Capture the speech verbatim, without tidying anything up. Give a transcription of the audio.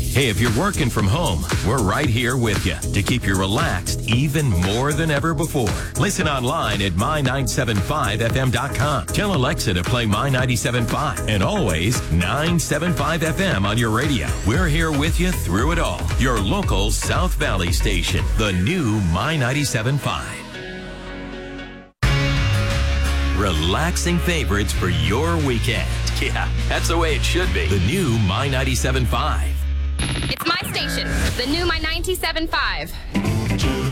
Hey, if you're working from home, we're right here with you to keep you relaxed even more than ever before. Listen online at my nine seven five f m dot com. Tell Alexa to play My ninety-seven point five and always nine seven five F M on your radio. We're here with you through it all. Your local South Valley station, the new My ninety-seven point five. Relaxing favorites for your weekend. Yeah, that's the way it should be. The new My ninety-seven point five. It's my station, the new My ninety-seven point five.